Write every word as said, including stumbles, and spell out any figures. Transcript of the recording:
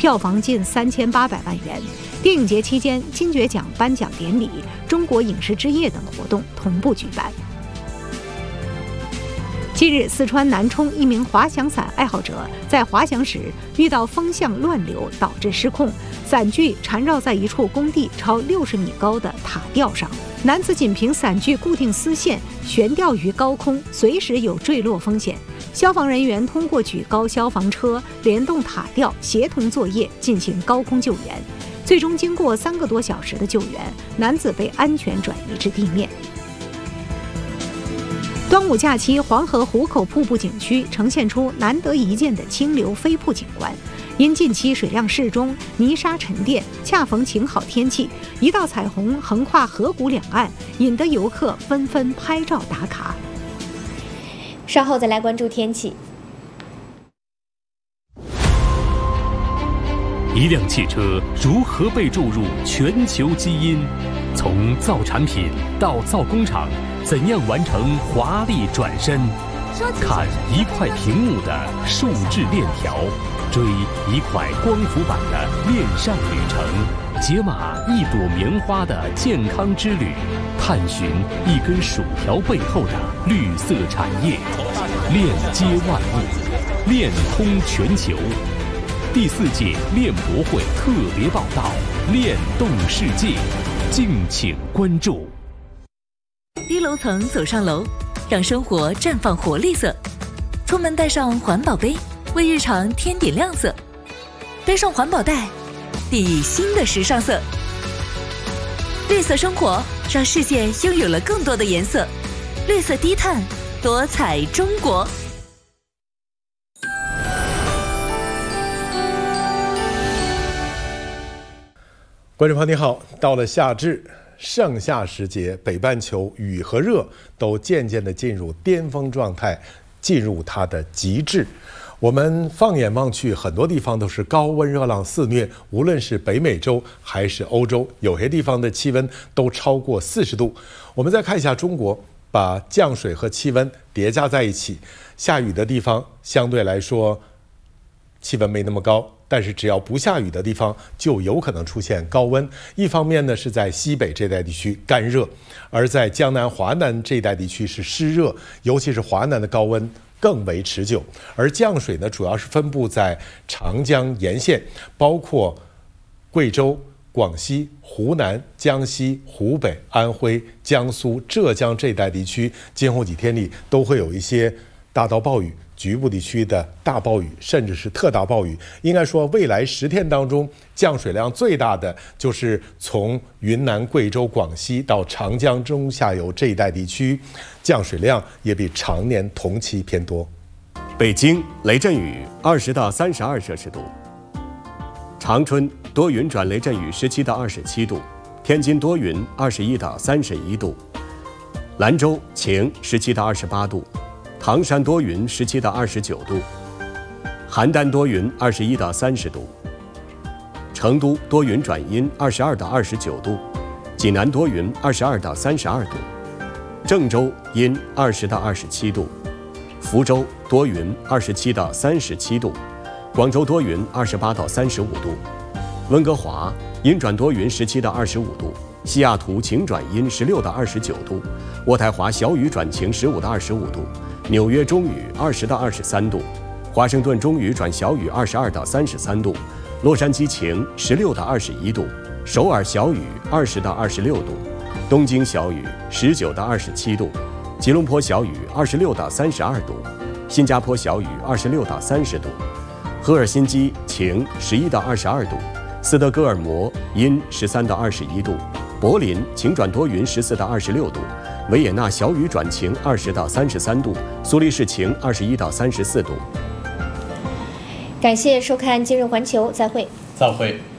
票房近三千八百万元。电影节期间，金爵奖颁奖典礼、中国影视之夜等活动同步举办。近日，四川南充一名滑翔伞爱好者在滑翔时遇到风向乱流，导致失控，伞具缠绕在一处工地超六十米高的塔吊上。男子仅凭伞具固定丝线，悬吊于高空，随时有坠落风险。消防人员通过举高消防车、联动塔吊，协同作业进行高空救援。最终经过三个多小时的救援，男子被安全转移至地面。端午假期，黄河壶口瀑布景区呈现出难得一见的清流飞瀑景观。因近期水量适中，泥沙沉淀，恰逢晴好天气，一道彩虹横跨河谷两岸，引得游客纷纷拍照打卡。 稍后再来关注天气。 一辆汽车如何被注入全球基因？从造产品到造工厂，怎样完成华丽转身？看一块屏幕的数字链条，追一块光伏板的链上旅程，解码一朵棉花的健康之旅，探寻一根薯条背后的绿色产业，链接万物，链通全球。第四届链博会特别报道，链动世界，敬请关注。 低楼层走上楼，让生活绽放活力色。出门带上环保杯，为日常添点亮色。背上环保袋，砥砺新的时尚色。绿色生活，让世界拥有了更多的颜色。绿色低碳，多彩中国。 观众朋友您好，到了夏至，盛夏时节，北半球雨和热都渐渐地进入巅峰状态，进入它的极致。我们放眼望去，很多地方都是高温热浪肆虐，无论是北美洲还是欧洲，有些地方的气温都超过四十度。我们再看一下中国，把降水和气温叠加在一起，下雨的地方相对来说气温没那么高，但是只要不下雨的地方就有可能出现高温。一方面呢是在西北这带地区干热，而在江南华南这一带地区是湿热，尤其是华南的高温更为持久。而降水呢主要是分布在长江沿线，包括贵州、广西、湖南、江西、湖北、安徽、江苏、浙江这一带地区，今后几天里都会有一些大到暴雨，局部地区的大暴雨，甚至是特大暴雨。应该说，未来十天当中，降水量最大的就是从云南、贵州、广西到长江中下游这一带地区，降水量也比常年同期偏多。 北京雷阵雨二十到三十二摄氏度，长春多云转雷阵雨十七到二十七度，天津多云二十一到三十一度，兰州晴十七到二十八度。唐山多云十七到二十九度，邯郸多云二十一到三十度，成都多云转阴二十二到二十九度，济南多云二十二到三十二度，郑州阴二十到二十七度，福州多云二十七到三十七度，广州多云二十八到三十五度，温哥华阴转多云十七到二十五度，西雅图晴转阴十六到二十九度，渥太华小雨转晴十五到二十五度，纽约中雨二十到二十三度，华盛顿中雨转小雨二十二到三十三度，洛杉矶晴十六到二十一度，首尔小雨二十到二十六度，东京小雨十九到二十七度，吉隆坡小雨二十六到三十二度，新加坡小雨二十六到三十度，赫尔辛基晴十一到二十二度，斯德哥尔摩阴十三到二十一度，柏林晴转多云十四到二十六度，维也纳小雨转晴二十到三十三度，苏黎世晴二十一到三十四度。 感谢收看今日环球，再会。 再会。